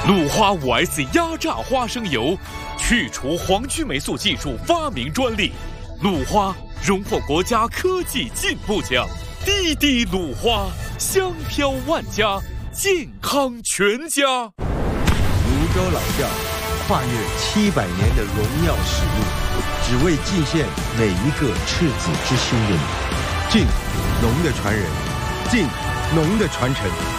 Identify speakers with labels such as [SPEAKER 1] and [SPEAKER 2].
[SPEAKER 1] 鲁花5S 压榨花生油，去除黄曲霉素技术发明专利。鲁花荣获国家科技进步奖。滴滴鲁花，香飘万家，健康全家。
[SPEAKER 2] 泸州老窖跨越700年的荣耀使命，只为祭献每一个赤子之心的你。敬农的传人，敬农的传承。